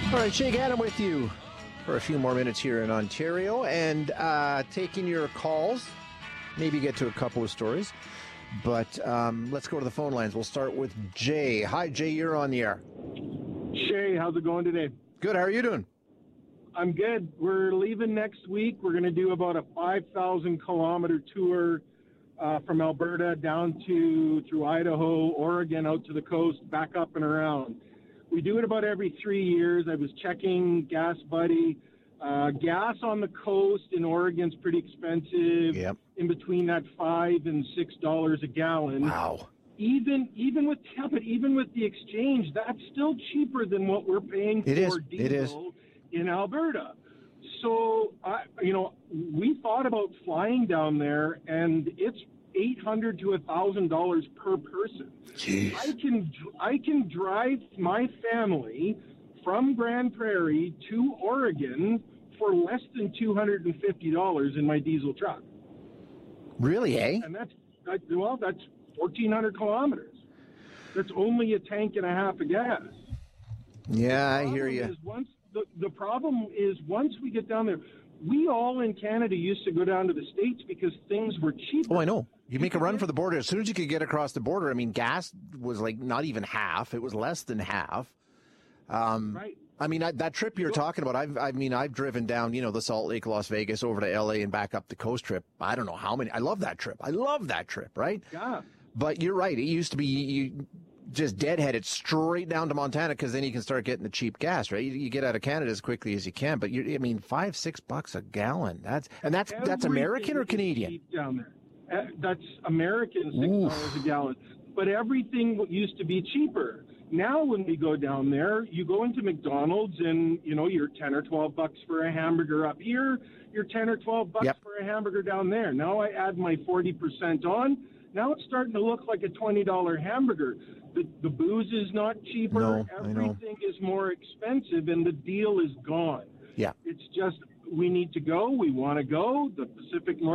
All right, Shane Gannon with you for a few more minutes here in Ontario and taking your calls. Maybe get to a couple of stories. But let's go to the phone lines. We'll start with Jay. Hi, Jay. You're on the air. Shay, how's it going today? Good. How are you doing? I'm good. We're leaving next week. We're going to do about a 5,000-kilometer tour from Alberta down through Idaho, Oregon, out to the coast, back up and around. We do it about every 3 years. I was checking Gas Buddy. Gas on the coast in Oregon's pretty expensive. Yep. In between that $5 and $6 a gallon. Wow. Even with the exchange, that's still cheaper than what we're paying for diesel in Alberta. So, we thought about flying down there, and it's $800 to $1,000 per person. Jeez. I can drive my family from Grand Prairie to Oregon for less than $250 in my diesel truck. Really, eh? And that's 1,400 kilometers. That's only a tank and a half of gas. Yeah, I hear you. The problem is once we get down there, we all in Canada used to go down to the States because things were cheaper. Oh, I know. You make a run for the border. As soon as you could get across the border, I mean, gas was like not even half. It was less than half. Right. I mean, that trip you're talking about, I've driven down, the Salt Lake, Las Vegas, over to L.A. and back up the coast trip. I don't know how many. I love that trip. Right? Yeah. But you're right. It used to be you just deadheaded straight down to Montana because then you can start getting the cheap gas, right? You get out of Canada as quickly as you can. But $5-6 a gallon. That's American or Canadian? Down there. That's American, $6 a gallon. But everything used to be cheaper. Now, when we go down there, you go into McDonald's and, you're $10 or $12 for a hamburger up here. You're $10 or $12 for a hamburger down there. Now I add my 40% on. Now it's starting to look like a $20 hamburger. The booze is not cheaper. No, Everything is more expensive, and the deal is gone. Yeah. It's just we need to go. We want to go. The Pacific Northwest